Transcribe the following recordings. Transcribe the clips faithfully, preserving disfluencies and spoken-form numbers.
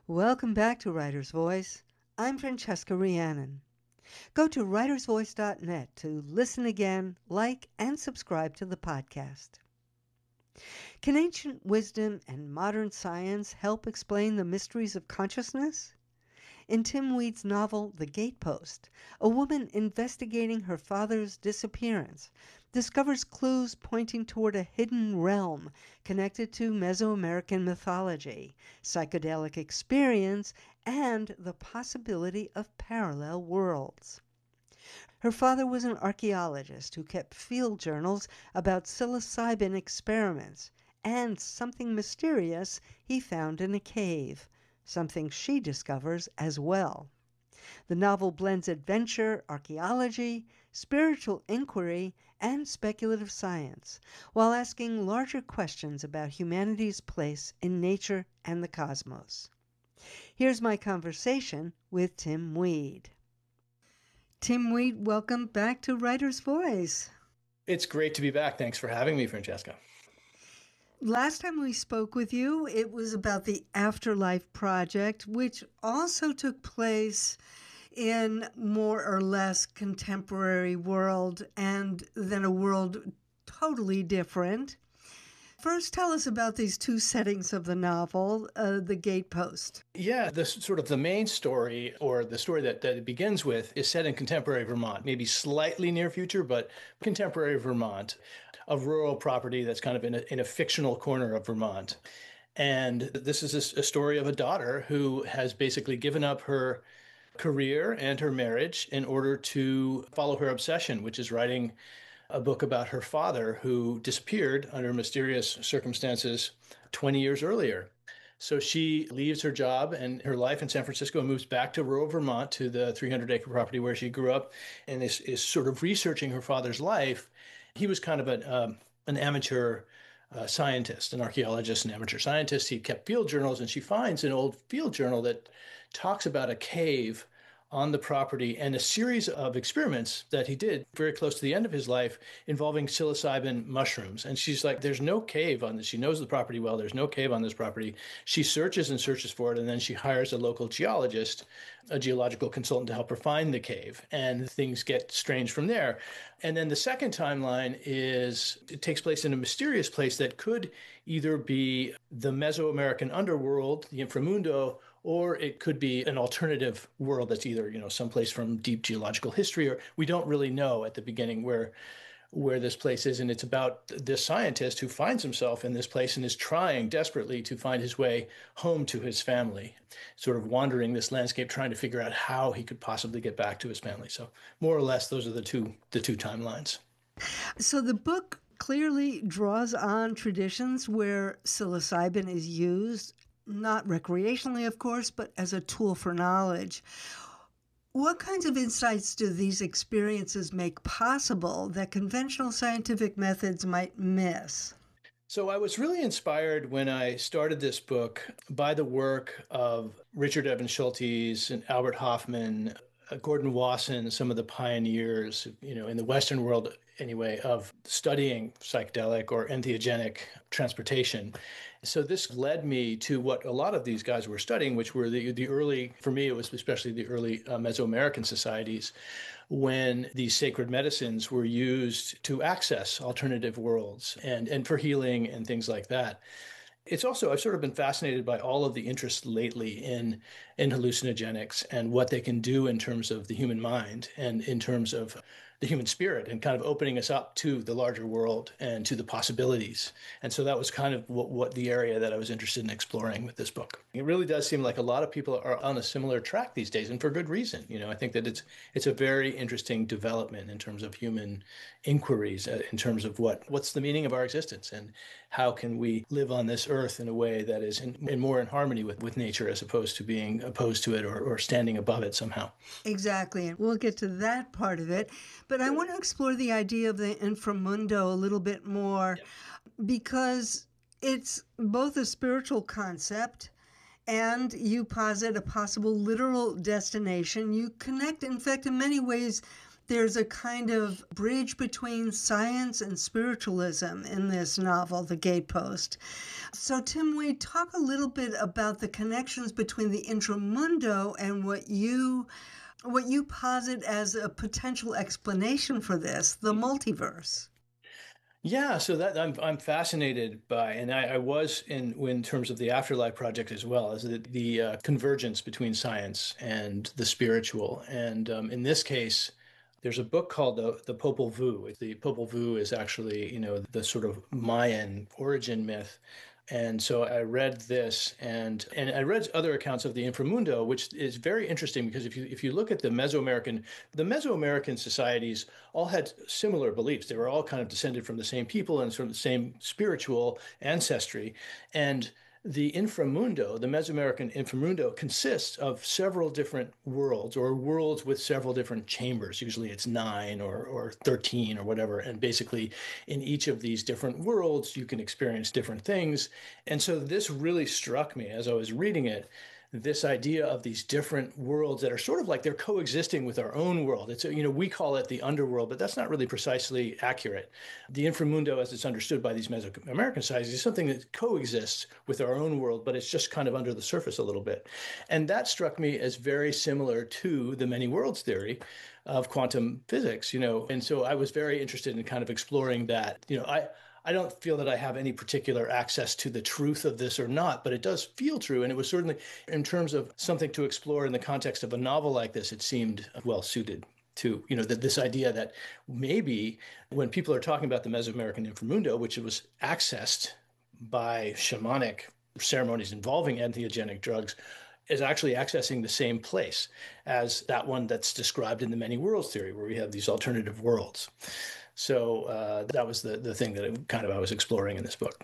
Welcome back to Writer's Voice. I'm Francesca Rhiannon. Go to writers voice dot net to listen again, like, and subscribe to the podcast. Can ancient wisdom and modern science help explain the mysteries of consciousness? In Tim Weed's novel, The Gatepost, a woman investigating her father's disappearance discovers clues pointing toward a hidden realm connected to Mesoamerican mythology, psychedelic experience, and the possibility of parallel worlds. Her father was an archaeologist who kept field journals about psilocybin experiments and something mysterious he found in a cave, something she discovers as well. The novel blends adventure, archaeology, spiritual inquiry, and speculative science, while asking larger questions about humanity's place in nature and the cosmos. Here's my conversation with Tim Weed. Tim Weed, welcome back to Writer's Voice. It's great to be back. Thanks for having me, Francesca. Last time we spoke with you, it was about the Afterlife Project, which also took place in more or less contemporary world and then a world totally different. First, tell us about these two settings of the novel, uh, The Gatepost. Yeah, the sort of the main story, or the story that, that it begins with, is set in contemporary Vermont, maybe slightly near future, but contemporary Vermont, a rural property that's kind of in a, in a fictional corner of Vermont. And this is a, a story of a daughter who has basically given up her career and her marriage in order to follow her obsession, which is writing a book about her father who disappeared under mysterious circumstances twenty years earlier. So she leaves her job and her life in San Francisco and moves back to rural Vermont to the three hundred acre property where she grew up and is, is sort of researching her father's life. He was kind of an, um, an amateur uh, scientist, an archaeologist, an amateur scientist. He kept field journals, and she finds an old field journal that talks about a cave on the property and a series of experiments that he did very close to the end of his life involving psilocybin mushrooms. And she's like, there's no cave on this. She knows the property well. There's no cave on this property. She searches and searches for it. And then she hires a local geologist, a geological consultant, to help her find the cave. And things get strange from there. And then the second timeline is, it takes place in a mysterious place that could either be the Mesoamerican underworld, the inframundo, or it could be an alternative world that's either, you know, someplace from deep geological history, or we don't really know at the beginning where where this place is. And it's about this scientist who finds himself in this place and is trying desperately to find his way home to his family, sort of wandering this landscape, trying to figure out how he could possibly get back to his family. So more or less, those are the two the two timelines. So the book clearly draws on traditions where psilocybin is used, not recreationally, of course, but as a tool for knowledge. What kinds of insights do these experiences make possible that conventional scientific methods might miss? So I was really inspired when I started this book by the work of Richard Evans Schultes and Albert Hofmann, uh, Gordon Wasson, some of the pioneers, you know, in the Western world anyway, of studying psychedelic or entheogenic transportation. So this led me to what a lot of these guys were studying, which were the, the early, for me, it was especially the early uh, Mesoamerican societies, when these sacred medicines were used to access alternative worlds and, and for healing and things like that. It's also, I've sort of been fascinated by all of the interest lately in, in hallucinogenics and what they can do in terms of the human mind and in terms of the human spirit, and kind of opening us up to the larger world and to the possibilities. And so that was kind of what, what the area that I was interested in exploring with this book. It really does seem like a lot of people are on a similar track these days, and for good reason. You know, I think that it's it's a very interesting development in terms of human inquiries, uh, in terms of what what's the meaning of our existence and how can we live on this earth in a way that is in, in more in harmony with, with nature, as opposed to being opposed to it or, or standing above it somehow. Exactly. And we'll get to that part of it. But I want to explore the idea of the inframundo a little bit more, Yep. because it's both a spiritual concept and you posit a possible literal destination. You connect, in fact, in many ways, there's a kind of bridge between science and spiritualism in this novel, The Gatepost. So, Tim Wade, talk a little bit about the connections between the inframundo and what you what you posit as a potential explanation for this, the multiverse. Yeah, so that I'm I'm fascinated by, and I, I was in in terms of the Afterlife Project as well, as the, the uh, convergence between science and the spiritual. And um, in this case, there's a book called the the Popol Vuh. The Popol Vuh is actually, you know, the sort of Mayan origin myth. And so I read this, and and I read other accounts of the inframundo, which is very interesting because if you if you look at the Mesoamerican, the Mesoamerican societies all had similar beliefs. They were all kind of descended from the same people and sort of the same spiritual ancestry. And the inframundo, the Mesoamerican inframundo, consists of several different worlds, or worlds with several different chambers. Usually it's nine or, or thirteen or whatever. And basically, in each of these different worlds, you can experience different things. And so this really struck me as I was reading it, this idea of these different worlds that are sort of like they're coexisting with our own world. It's, you know, we call it the underworld, but that's not really precisely accurate. The inframundo, as it's understood by these Mesoamerican societies, is something that coexists with our own world, but it's just kind of under the surface a little bit. And that struck me as very similar to the many worlds theory of quantum physics, you know. And so I was very interested in kind of exploring that. You know, I I don't feel that I have any particular access to the truth of this or not, but it does feel true. And it was certainly, in terms of something to explore in the context of a novel like this, it seemed well suited to, you know, that this idea that maybe when people are talking about the Mesoamerican inframundo, which was accessed by shamanic ceremonies involving entheogenic drugs, is actually accessing the same place as that one that's described in the many worlds theory, where we have these alternative worlds. So uh, that was the, the thing that it kind of I was exploring in this book.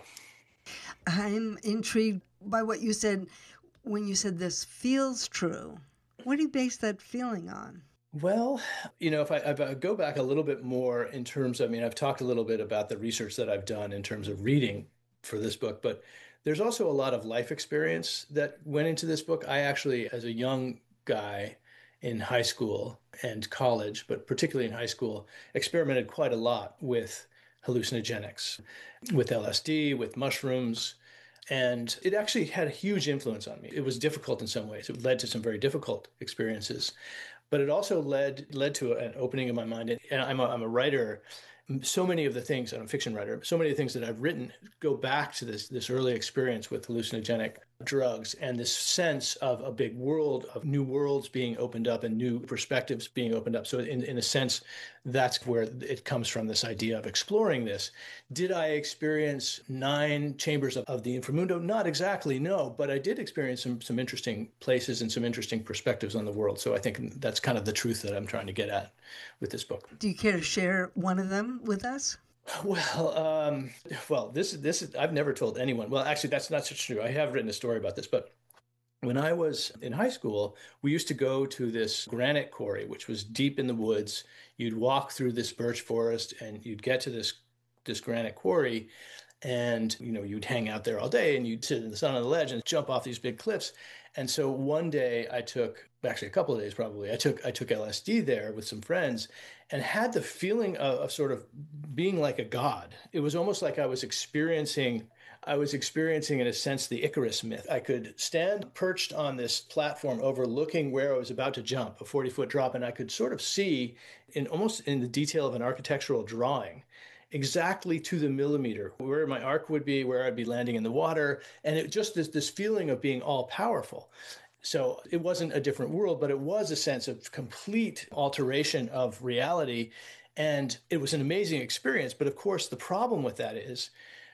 I'm intrigued by what you said when you said this feels true. What do you base that feeling on? Well, you know, if I, if I go back a little bit more in terms of, I mean, I've talked a little bit about the research that I've done in terms of reading for this book, but there's also a lot of life experience that went into this book. I actually, as a young guy, in high school and college, but particularly in high school, experimented quite a lot with hallucinogenics, with L S D, with mushrooms. And it actually had a huge influence on me. It was difficult in some ways. It led to some very difficult experiences, but it also led led to an opening of my mind. And I'm a, I'm a writer. So many of the things, I'm a fiction writer, so many of the things that I've written go back to this, this early experience with hallucinogenic drugs and this sense of a big world, of new worlds being opened up and new perspectives being opened up. So in, in a sense, that's where it comes from, this idea of exploring this. Did I experience nine chambers of, of the inframundo? Not exactly, no, but I did experience some, some interesting places and some interesting perspectives on the world. So I think that's kind of the truth that I'm trying to get at with this book. Do you care to share one of them with us? Well, um, well, this this is I've never told anyone. Well, actually, that's not so true. I have written a story about this, but when I was in high school, we used to go to this granite quarry, which was deep in the woods. You'd walk through this birch forest, and you'd get to this this granite quarry, and you know you'd hang out there all day, and you'd sit in the sun on the ledge and jump off these big cliffs. And so one day I took, actually a couple of days probably, I took I took L S D there with some friends and had the feeling of, of sort of being like a god. It was almost like I was experiencing, I was experiencing in a sense the Icarus myth. I could stand perched on this platform overlooking where I was about to jump, a forty foot drop, and I could sort of see in almost in the detail of an architectural drawing exactly to the millimeter where my arc would be, where I'd be landing in the water. And it just this, this feeling of being all powerful. So it wasn't a different world, but it was a sense of complete alteration of reality. And it was an amazing experience. But of course, the problem with that is,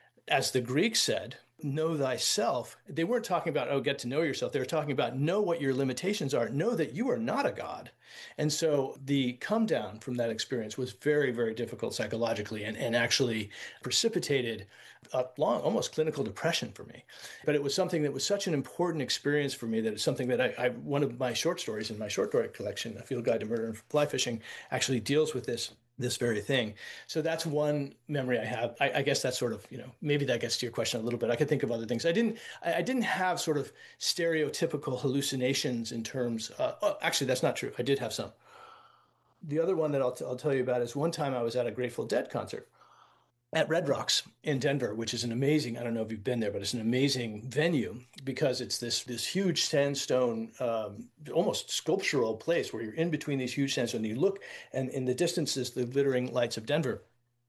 as the Greeks said, know thyself. They weren't talking about, oh, get to know yourself. They were talking about know what your limitations are. Know that you are not a god. And so the come down from that experience was very, very difficult psychologically and, and actually precipitated a long, almost clinical depression for me. But it was something that was such an important experience for me that it's something that I, I one of my short stories in my short story collection, A Field Guide to Murder and Fly Fishing, actually deals with this this very thing. So that's one memory I have. I, I guess that's sort of, you know, maybe that gets to your question a little bit. I could think of other things. I didn't, I, I didn't have sort of stereotypical hallucinations in terms, uh, oh, actually, that's not true. I did have some. The other one that I'll, t- I'll tell you about is one time I was at a Grateful Dead concert at Red Rocks in Denver, which is an amazing, I don't know if you've been there, but it's an amazing venue because it's this this huge sandstone, um, almost sculptural place where you're in between these huge sandstone. You look, and in the distance is the glittering lights of Denver.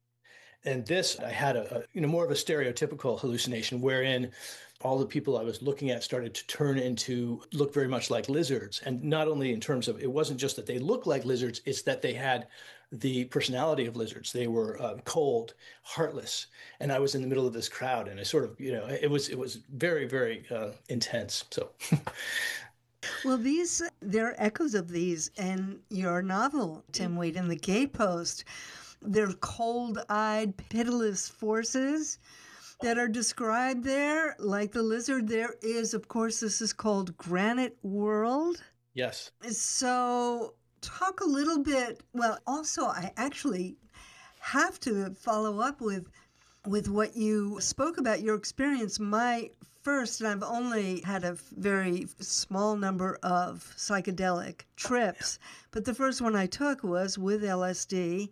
And this, I had a, a you know more of a stereotypical hallucination wherein all the people I was looking at started to turn into look very much like lizards. And not only in terms of, it wasn't just that they looked like lizards, it's that they had the personality of lizards. They were uh, cold, heartless. And I was in the middle of this crowd, and I sort of, you know, it was it was very, very uh, intense. So Well, these, there are echoes of these in your novel, Tim Wheat, in The Gatepost. They're cold-eyed, pitiless forces that are described there, like the lizard. There is, of course, this is called Granite World. yes. So talk a little bit. Well, also, I actually have to follow up with with what you spoke about, your experience. My first, and I've only had a very small number of psychedelic trips, but the first one I took was with L S D.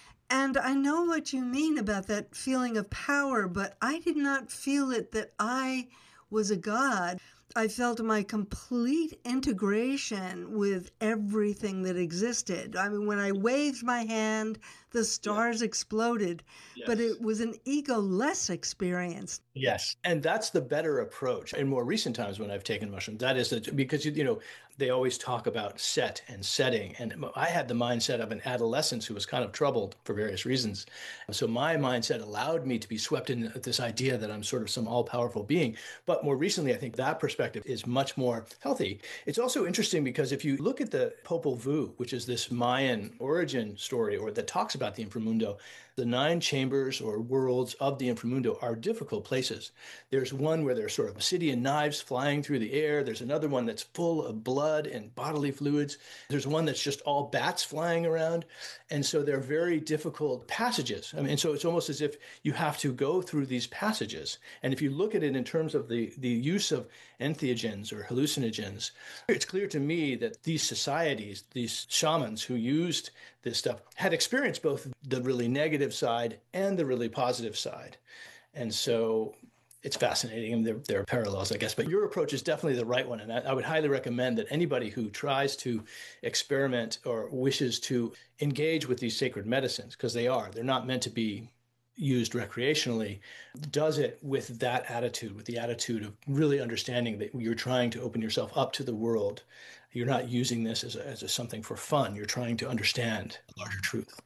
And I know what you mean about that feeling of power, but I did not feel it that I was a god. I felt my complete integration with everything that existed. I mean, when I waved my hand, the stars yeah. exploded, yes. But it was an ego-less experience. Yes. And that's the better approach. In more recent times when I've taken mushrooms, that is that, because, you know, they always talk about set and setting. And I had the mindset of an adolescent who was kind of troubled for various reasons. So my mindset allowed me to be swept in this idea that I'm sort of some all-powerful being. But more recently, I think that perspective is much more healthy. It's also interesting because if you look at the Popol Vuh, which is this Mayan origin story, or that talks about the inframundo, the nine chambers or worlds of the inframundo are difficult places. There's one where there's sort of obsidian knives flying through the air. There's another one that's full of blood and bodily fluids. There's one that's just all bats flying around. And so they're very difficult passages. I mean, so it's almost as if you have to go through these passages. And if you look at it in terms of the, the use of entheogens or hallucinogens, it's clear to me that these societies, these shamans who used this stuff, had experienced both the really negative side and the really positive side. And so it's fascinating. I mean, there, there are parallels, I guess, but your approach is definitely the right one. And I, I would highly recommend that anybody who tries to experiment or wishes to engage with these sacred medicines, because they are, they're not meant to be used recreationally, does it with that attitude, with the attitude of really understanding that you're trying to open yourself up to the world. You're not using this as a, as a something for fun. You're trying to understand a larger truth.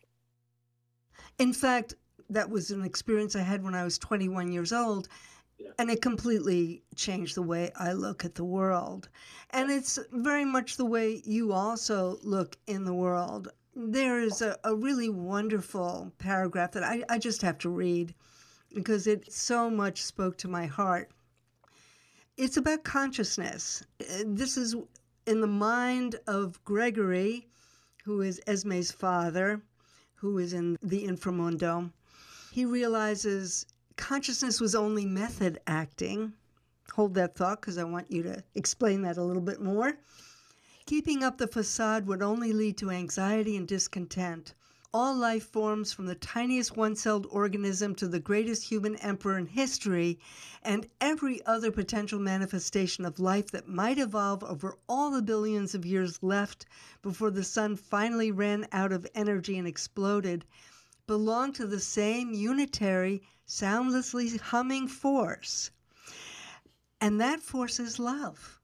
In fact, that was an experience I had when I was twenty-one years old, yeah. And it completely changed the way I look at the world. And it's very much the way you also look in the world. There is a, a really wonderful paragraph that I, I just have to read because it so much spoke to my heart. It's about consciousness. This is in the mind of Gregory, who is Esme's father, who is in the inframundo. He realizes consciousness was only method acting. Hold that thought because I want you to explain that a little bit more. Keeping up the facade would only lead to anxiety and discontent. All life forms, from the tiniest one-celled organism to the greatest human emperor in history, and every other potential manifestation of life that might evolve over all the billions of years left before the sun finally ran out of energy and exploded, belong to the same unitary, soundlessly humming force. And that force is love.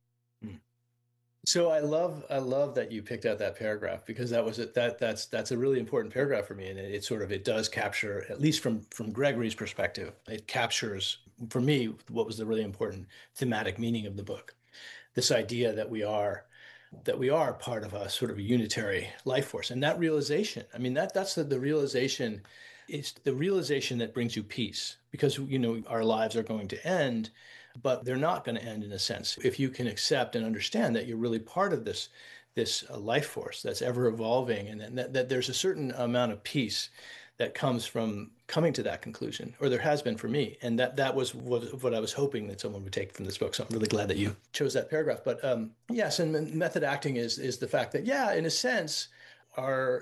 So I love I love that you picked out that paragraph, because that was it that that's that's a really important paragraph for me, and it, it sort of it does capture, at least from from Gregory's perspective, it captures for me what was the really important thematic meaning of the book. This idea that we are that we are part of a sort of a unitary life force, and that realization. I mean that that's the, the realization. It's the realization that brings you peace, because you know our lives are going to end. But they're not going to end, in a sense, if you can accept and understand that you're really part of this this uh, life force that's ever evolving, and that, that there's a certain amount of peace that comes from coming to that conclusion, or there has been for me. And that that was what, what I was hoping that someone would take from this book. So I'm really glad that you chose that paragraph. But um, yes, and method acting is is the fact that, yeah, in a sense, our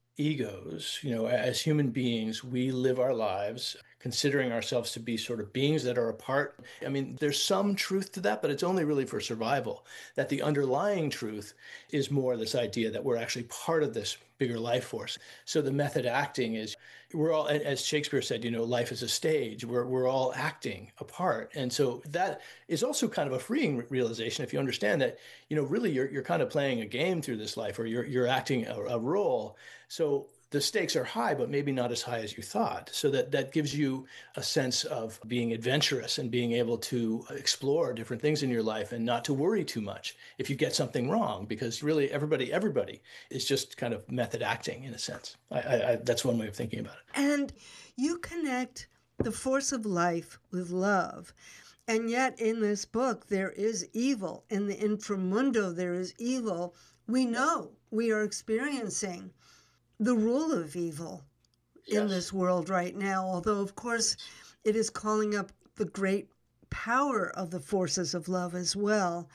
egos, you know, as human beings, we live our lives considering ourselves to be sort of beings that are apart. I mean, there's some truth to that, but it's only really for survival. That the underlying truth is more this idea that we're actually part of this bigger life force. So the method acting is we're all, as Shakespeare said, you know, life is a stage. We're, we're all acting a part. And so that is also kind of a freeing realization if you understand that, you know, really you're, you're kind of playing a game through this life, or you're, you're acting a, a role. So the stakes are high, but maybe not as high as you thought. So that, that gives you a sense of being adventurous and being able to explore different things in your life and not to worry too much if you get something wrong, because really everybody, everybody is just kind of method acting in a sense. I, I, I, that's one way of thinking about it. And you connect the force of life with love. And yet in this book, there is evil. In the inframundo, there is evil. We know we are experiencing the rule of evil yes. in this world right now, although, of course, it is calling up the great power of the forces of love as well.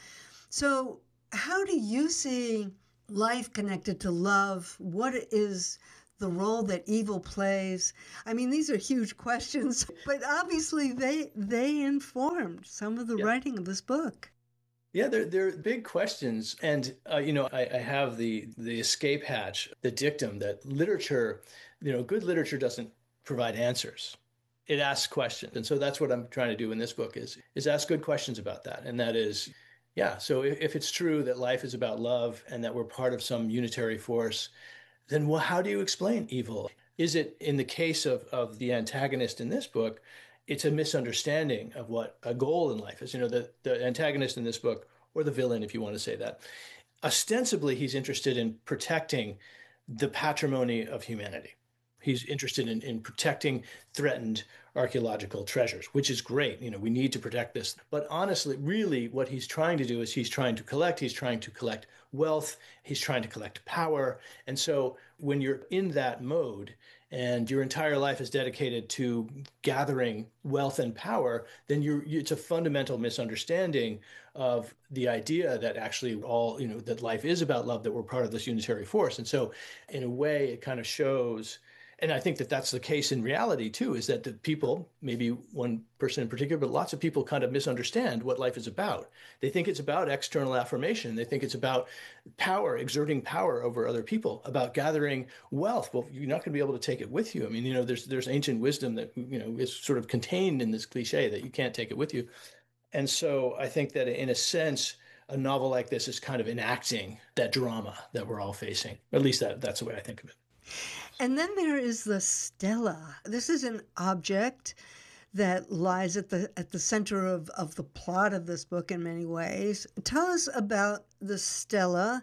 So how do you see life connected to love? What is the role that evil plays? I mean, these are huge questions, but obviously they they informed some of the yeah. writing of this book. Yeah, they're, they're big questions. And, uh, you know, I, I have the, the escape hatch, the dictum that literature, you know, good literature doesn't provide answers. It asks questions. And so that's what I'm trying to do in this book is, is ask good questions about that. And that is, yeah, so if, if it's true that life is about love and that we're part of some unitary force, then well, how do you explain evil? Is it, in the case of, of the antagonist in this book, it's a misunderstanding of what a goal in life is. You know, the, the antagonist in this book, or the villain, if you want to say that, ostensibly he's interested in protecting the patrimony of humanity. He's interested in, in protecting threatened archaeological treasures, which is great. You know, we need to protect this. But honestly, really what he's trying to do is he's trying to collect, he's trying to collect wealth, he's trying to collect power. And so when you're in that mode, and your entire life is dedicated to gathering wealth and power, then you're, it's a fundamental misunderstanding of the idea that actually all, you know, that life is about love, that we're part of this unitary force. And so in a way, it kind of shows, and I think that that's the case in reality too, is that the people, maybe one person in particular, but lots of people kind of misunderstand what life is about. They think it's about external affirmation. They think it's about power, exerting power over other people, about gathering wealth. Well, you're not going to be able to take it with you. I mean, you know, there's there's ancient wisdom that, you know, is sort of contained in this cliche that you can't take it with you. And so I think that in a sense, a novel like this is kind of enacting that drama that we're all facing. At least that that's the way I think of it. And then there is the stela. This is an object that lies at the at the center of, of the plot of this book in many ways. Tell us about the stela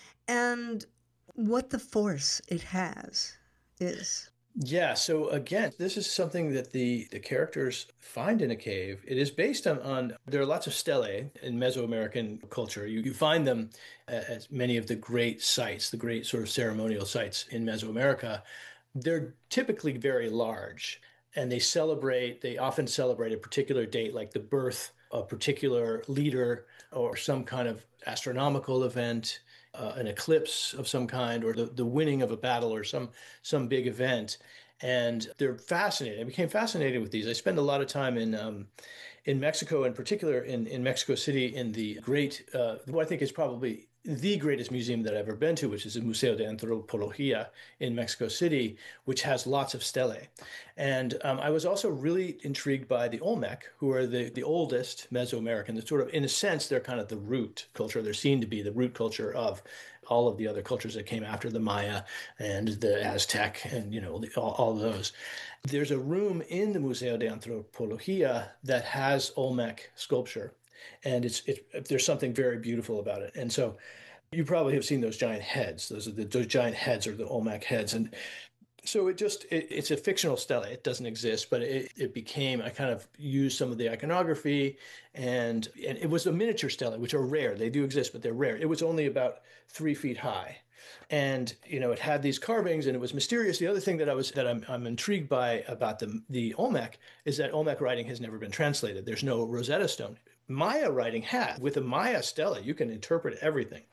and what the force it has is. Yeah, so again, this is something that the, the characters find in a cave. It is based on, on there are lots of stelae in Mesoamerican culture. You, you find them at many of the great sites, the great sort of ceremonial sites in Mesoamerica. They're typically very large, and they celebrate, they often celebrate a particular date, like the birth of a particular leader or some kind of astronomical event. Uh, an eclipse of some kind, or the, the winning of a battle, or some some big event. And they're fascinating. I became fascinated with these. I spend a lot of time in um, in Mexico, in particular in, in Mexico City, in the great, uh, what I think is probably the greatest museum that I've ever been to, which is the Museo de Antropología in Mexico City, which has lots of stelae. And um, I was also really intrigued by the Olmec, who are the, the oldest Mesoamerican. The sort of, in a sense, they're kind of the root culture. They're seen to be the root culture of all of the other cultures that came after the Maya and the Aztec and, you know, the, all, all those. There's a room in the Museo de Antropología that has Olmec sculpture. And it's it, there's something very beautiful about it. And so you probably have seen those giant heads. Those are the those giant heads are the Olmec heads. And so it just, it, it's a fictional stela. It doesn't exist, but it, it became, I kind of used some of the iconography, and, and it was a miniature stela, which are rare. They do exist, but they're rare. It was only about three feet high. And, you know, it had these carvings and it was mysterious. The other thing that I was, that I'm, I'm intrigued by about the, the Olmec is that Olmec writing has never been translated. There's no Rosetta Stone. Maya writing has. With a Maya stela, you can interpret everything.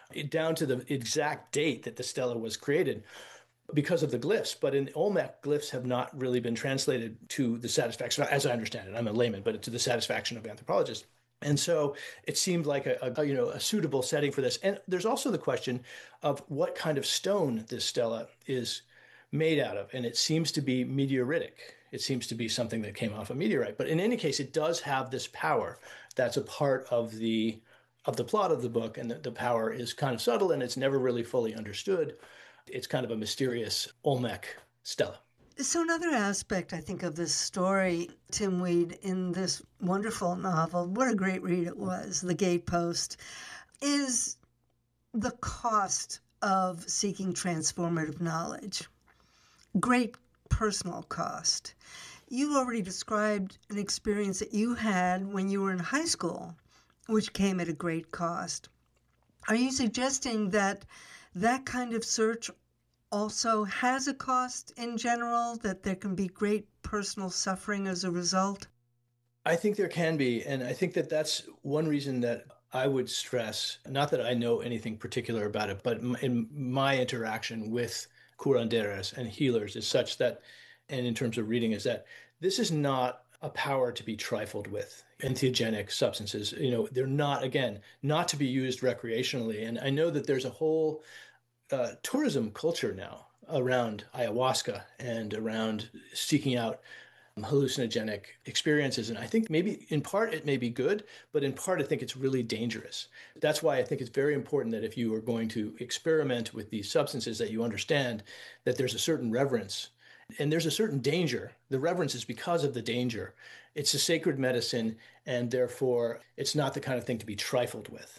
down to the exact date that the stela was created because of the glyphs. But in Olmec, glyphs have not really been translated to the satisfaction, as I understand it. I'm a layman, but to the satisfaction of anthropologists. And so it seemed like a, a, you know a suitable setting for this. And there's also the question of what kind of stone this stela is made out of, and it seems to be meteoritic. It seems to be something that came off a meteorite. But in any case, it does have this power that's a part of the of the plot of the book, and the, the power is kind of subtle, and it's never really fully understood. It's kind of a mysterious Olmec stela. So another aspect, I think, of this story, Tim Weed, in this wonderful novel, what a great read it was, The Gatepost, is the cost of seeking transformative knowledge. Great personal cost. You already described an experience that you had when you were in high school, which came at a great cost. Are you suggesting that that kind of search also has a cost in general, that there can be great personal suffering as a result? I think there can be. And I think that that's one reason that I would stress, not that I know anything particular about it, but in my interaction with curanderas and healers is such that, and in terms of reading, is that this is not a power to be trifled with. Entheogenic substances, you know, they're not, again, not to be used recreationally. And I know that there's a whole Uh, tourism culture now around ayahuasca and around seeking out hallucinogenic experiences. And I think maybe in part it may be good, but in part I think it's really dangerous. That's why I think it's very important that if you are going to experiment with these substances, that you understand that there's a certain reverence and there's a certain danger. The reverence is because of the danger. It's a sacred medicine, and therefore it's not the kind of thing to be trifled with.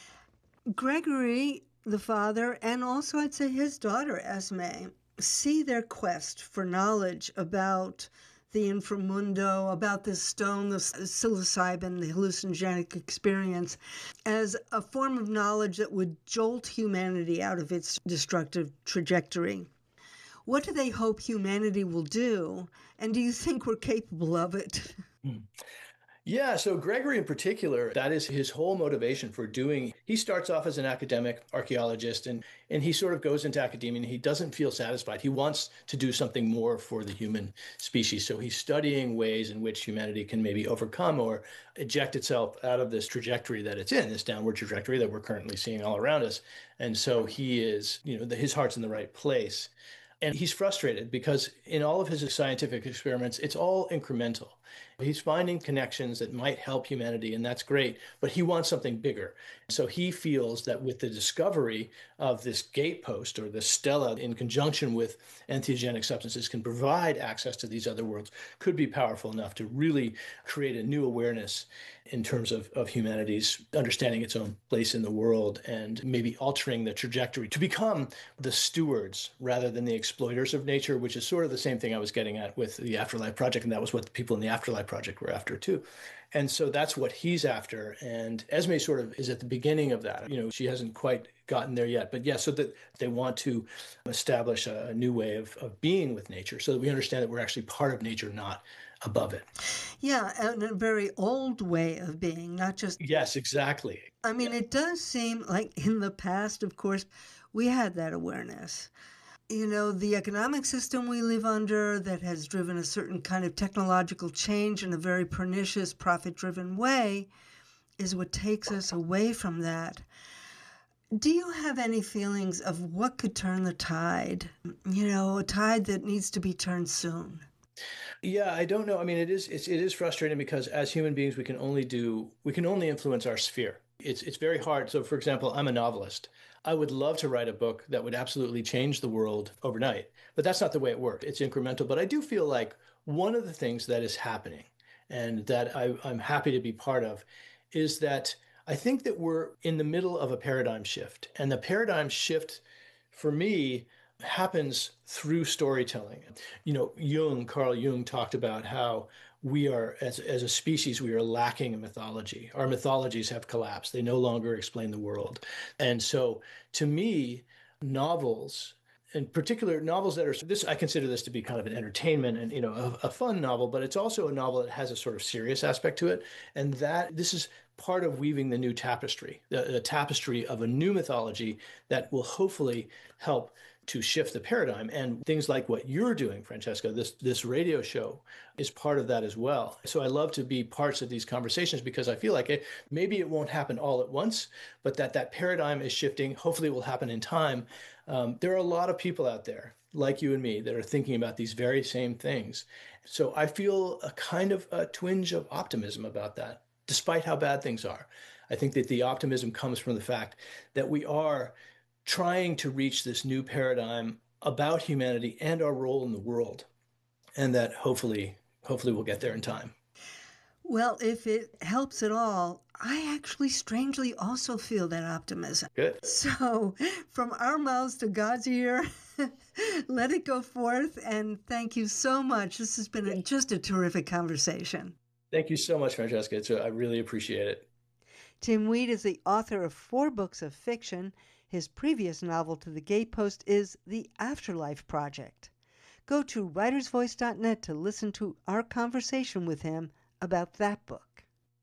Gregory, the father, and also I'd say his daughter, Esme, see their quest for knowledge about the inframundo, about this stone, the psilocybin, the hallucinogenic experience, as a form of knowledge that would jolt humanity out of its destructive trajectory. What do they hope humanity will do, and do you think we're capable of it? Hmm. Yeah, so Gregory in particular, that is his whole motivation for doing. He starts off as an academic archaeologist, and, and he sort of goes into academia and he doesn't feel satisfied. He wants to do something more for the human species. So he's studying ways in which humanity can maybe overcome or eject itself out of this trajectory that it's in, this downward trajectory that we're currently seeing all around us. And so he is, you know, the, his heart's in the right place. And he's frustrated because in all of his scientific experiments, it's all incremental. He's finding connections that might help humanity, and that's great, but he wants something bigger. So he feels that with the discovery of this gatepost or the stela in conjunction with entheogenic substances can provide access to these other worlds, could be powerful enough to really create a new awareness in terms of, of humanity's understanding its own place in the world and maybe altering the trajectory to become the stewards rather than the exploiters of nature, which is sort of the same thing I was getting at with the Afterlife Project. And that was what the people in the Afterlife Project were after too. And so that's what he's after. And Esme sort of is at the beginning of that. You know, she hasn't quite gotten there yet. But yeah, so that they want to establish a, a new way of, of being with nature so that we understand that we're actually part of nature, not above it. Yeah, and a very old way of being, not just... Yes, exactly. I mean, yeah. It does seem like in the past, of course, we had that awareness. You know, the economic system we live under that has driven a certain kind of technological change in a very pernicious, profit-driven way is what takes us away from that. Do you have any feelings of what could turn the tide? You know, a tide that needs to be turned soon. Yeah, I don't know. I mean, it is it's, it is frustrating because as human beings, we can only do we can only influence our sphere. It's it's very hard. So, for example, I'm a novelist. I would love to write a book that would absolutely change the world overnight, but that's not the way it works. It's incremental. But I do feel like one of the things that is happening and that I, I'm happy to be part of is that I think that we're in the middle of a paradigm shift. And the paradigm shift for me happens through storytelling. You know, Jung, Carl Jung talked about how we are, as, as a species, we are lacking a mythology. Our mythologies have collapsed. They no longer explain the world. And so to me, novels in particular novels that are this, I consider this to be kind of an entertainment and, you know, a, a fun novel, but it's also a novel that has a sort of serious aspect to it. And that this is part of weaving the new tapestry, the, the tapestry of a new mythology that will hopefully help to shift the paradigm. And things like what you're doing, Francesca, this this radio show is part of that as well. So I love to be parts of these conversations because I feel like it, maybe it won't happen all at once, but that that paradigm is shifting. Hopefully it will happen in time. Um, there are a lot of people out there like you and me that are thinking about these very same things. So I feel a kind of a twinge of optimism about that, despite how bad things are. I think that the optimism comes from the fact that we are trying to reach this new paradigm about humanity and our role in the world, and that hopefully, hopefully we'll get there in time. Well, if it helps at all, I actually strangely also feel that optimism. Good. So, from our mouths to God's ear, let it go forth, and thank you so much. This has been a, just a terrific conversation. Thank you so much, Francesca. It's a, I really appreciate it. Tim Weed is the author of four books of fiction. His previous novel to the Gatepost is The Afterlife Project. Go to writers voice dot net to listen to our conversation with him about that book.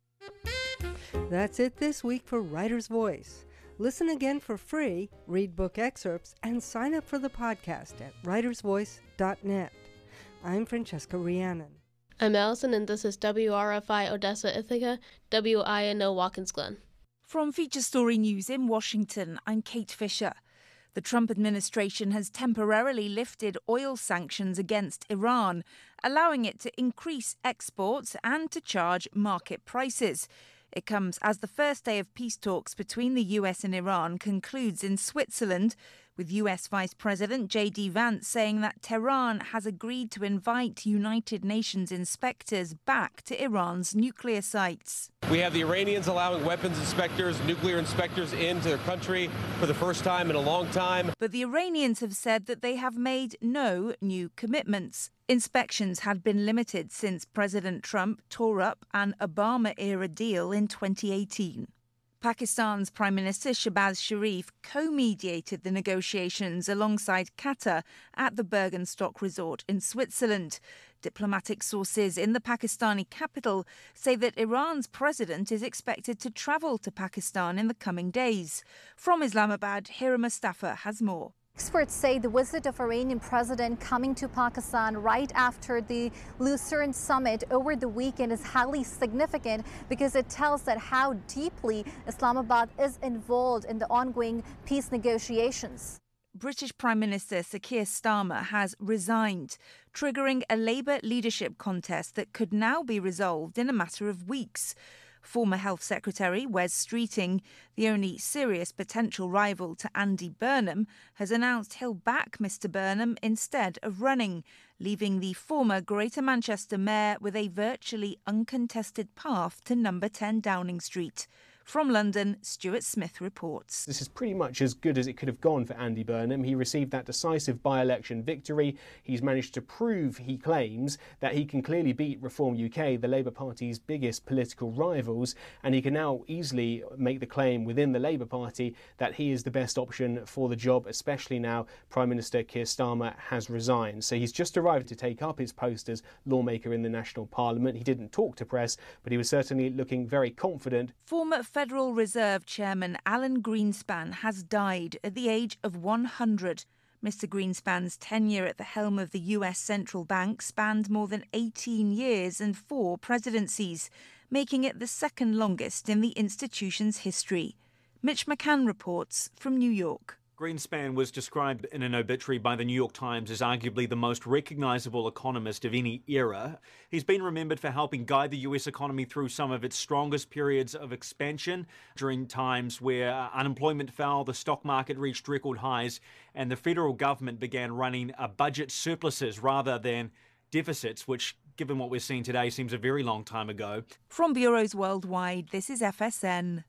That's it this week for Writer's Voice. Listen again for free, read book excerpts, and sign up for the podcast at writers voice dot net. I'm Francesca Rhiannon. I'm Allison, and this is W R F I Odessa Ithaca, W I N O Watkins Glen. From Feature Story News in Washington, I'm Kate Fisher. The Trump administration has temporarily lifted oil sanctions against Iran, allowing it to increase exports and to charge market prices. It comes as the first day of peace talks between the U S and Iran concludes in Switzerland, with U S Vice President J D Vance saying that Tehran has agreed to invite United Nations inspectors back to Iran's nuclear sites. We have the Iranians allowing weapons inspectors, nuclear inspectors into their country for the first time in a long time. But the Iranians have said that they have made no new commitments. Inspections had been limited since President Trump tore up an Obama-era deal in twenty eighteen. Pakistan's Prime Minister Shehbaz Sharif co-mediated the negotiations alongside Qatar at the Bergenstock Resort in Switzerland. Diplomatic sources in the Pakistani capital say that Iran's president is expected to travel to Pakistan in the coming days. From Islamabad, Hira Mustafa has more. Experts say the visit of Iranian president coming to Pakistan right after the Lucerne summit over the weekend is highly significant because it tells that how deeply Islamabad is involved in the ongoing peace negotiations. British Prime Minister Sir Keir Starmer has resigned, triggering a Labour leadership contest that could now be resolved in a matter of weeks. Former Health Secretary Wes Streeting, the only serious potential rival to Andy Burnham, has announced he'll back Mr Burnham instead of running, leaving the former Greater Manchester mayor with a virtually uncontested path to number ten Downing Street. From London, Stuart Smith reports. This is pretty much as good as it could have gone for Andy Burnham. He received that decisive by-election victory. He's managed to prove, he claims, that he can clearly beat Reform U K, the Labour Party's biggest political rivals, and he can now easily make the claim within the Labour Party that he is the best option for the job, especially now Prime Minister Keir Starmer has resigned. So he's just arrived to take up his post as lawmaker in the National Parliament. He didn't talk to press, but he was certainly looking very confident. Former Federal Reserve Chairman Alan Greenspan has died at the age of one hundred. Mister Greenspan's tenure at the helm of the U S central bank spanned more than eighteen years and four presidencies, making it the second longest in the institution's history. Mitch McCann reports from New York. Greenspan was described in an obituary by the New York Times as arguably the most recognisable economist of any era. He's been remembered for helping guide the U S economy through some of its strongest periods of expansion during times where uh, unemployment fell, the stock market reached record highs, and the federal government began running uh, budget surpluses rather than deficits, which, given what we're seeing today, seems a very long time ago. From bureaus worldwide, this is F S N.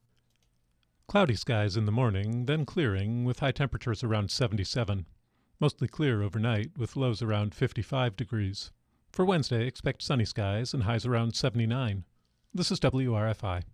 Cloudy skies in the morning, then clearing with high temperatures around seventy-seven. Mostly clear overnight with lows around fifty-five degrees. For Wednesday, expect sunny skies and highs around seventy-nine. This is W R F I.